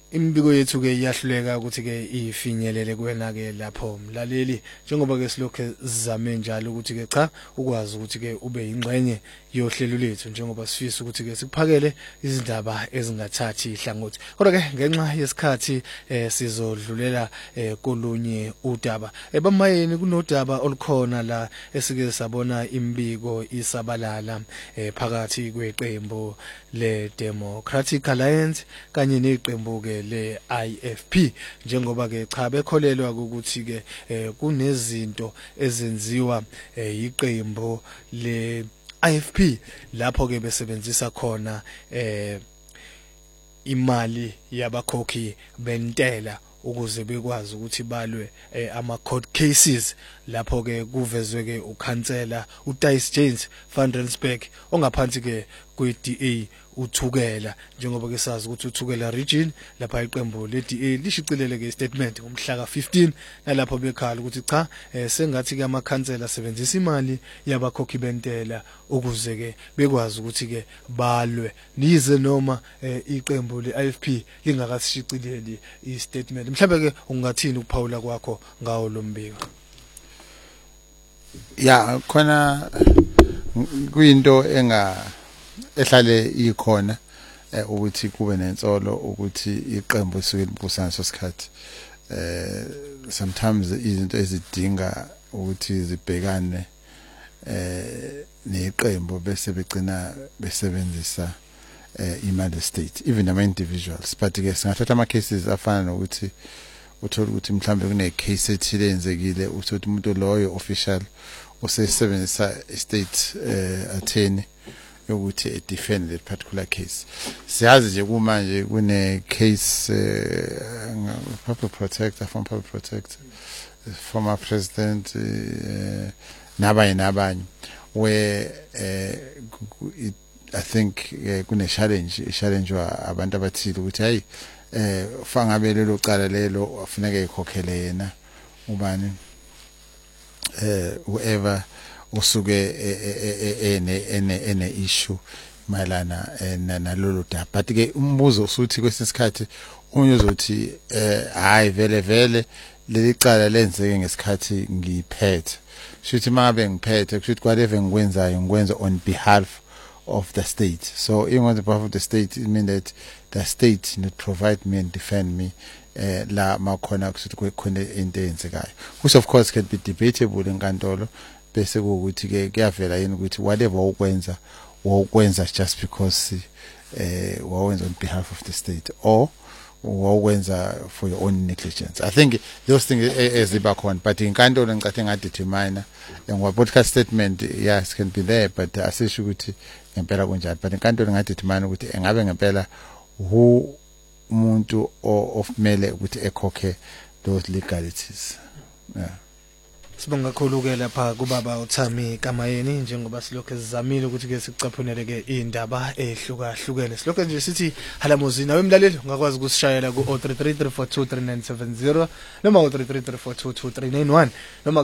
Imibiko yethu ke iyahluleka ukuthi ke ifinyelele kuwena ke lapho mlaleli njengoba ke silokho sizame njalo ukuthi ke cha ukwazi ukuthi ke ube ingxenye yohlelo lethu njengoba sifisa ukuthi ke sikuphakele izindaba ezingathathi ihlangothi kodwa ke ngenxa yesikhathi sizodlulela kolunye udaba ebamayeni kunodaba olukhona la esike sabona imibiko isabalala phakathi kweqembu le Democratic Alliance kanye neqembu ke le IFP njengoba ke cha bekholelwa ukuthi ke kunezinto ezenziwa iqembu le IFP lapho ke besebenzisa khona imali yabakhokhi bentela ukuze bekwazi ukuthi balwe ama court cases lapho ke kuvezwe ke ukhansela uTyce James van Rensburg ongaphansi ke kweDA uthukela njengoba ke sazi ukuthi uthukela region lapha iqembu leDA lishicilele ke statement ngomhla ka15 nalapho bekhala ukuthi cha sengathi ke amakhansela asebenzisa imali yabakhokhi bentela ukuze ke bekwazi ukuthi ke balwe nize noma iqembu leIFP lingakasishicileli istatement mhlawumbe ke ungathini ukuphawula kwakho ngawo lo mbiko ya khona kuyinto ehlale ikhona ukuthi kube nensolo ukuthi iqembu esuke libusana sosikhathi sometimes izinto ezidinga ukuthi zibhekane neqembu bese begcina besebenzisa imali state even ama individuals but ke singathatha ama cases afana nokuthi uthola ukuthi mhlambe kune case ethile enzekile uthola umuntu loyo official usebenzisa state attorney ukuthi defend that particular case siyazi nje kumanje kune case public protector former president nabanye where I think kune challenge abantu abathile ukuthi hayi fangabe lelo cala lelo afuneka ikhokhele yena ubani whoever usuke ene issue mayelana nalolu daba but ke umbuzo usuthi kwesikhathi unye uzothi hayi vele leli cala lenzeke ngesikhathi ngiphethe shothi mangabe ngiphethe kushuthi whatever ngikwenzayo ngikwenza on behalf of the state so even on behalf of the state it means that the state not provide me and defend me la makhona kusuthi kukhona into eyenzekayo which of course can be debatable enkantolo bese ukuthi ke kuyavela yini ukuthi whatever ukwenza just because wawenza on behalf of the state or wawenza for your own negligence. I think those things eziba khona but inkantolo ngicathe ngadetermine ngwa podcast statement yes can be there but asisho ukuthi ngempela kunjani but inkantolo ngadetermine ukuthi engabe ngempela umuntu ofumele ukuthi ekhokhe those legalities. Yeah. Sibonga kakhulu ke lapha kubaba uThami Kamayeni njengoba silokho sizamile ukuthi ke sicaphunele ke indaba ehlukahlukene silokho nje sithi halamuzi nawe emlaleli ungakwazi ukusishayela ku 0333423970 noma u 0333422391 noma